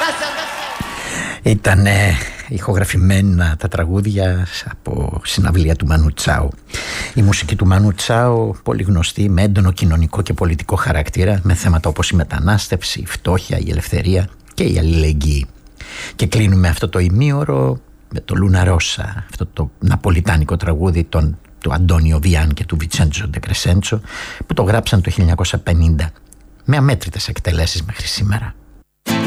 Ήταν ηχογραφημένα τα τραγούδια από συναυλία του Μανού Τσάου. Η μουσική του Μανού Τσάου, πολύ γνωστή, με έντονο κοινωνικό και πολιτικό χαρακτήρα, με θέματα όπως η μετανάστευση, η φτώχεια, η ελευθερία και η αλληλεγγύη. Και κλείνουμε αυτό το ημίωρο με το Λούνα Ρώσα, αυτό το ναπολιτάνικο τραγούδι του Αντώνιο Βιάν και του Βιτσέντσο Ντε Κρεσέντσο, που το γράψαν το 1950 με αμέτρητες εκτελέσεις μέχρι σήμερα.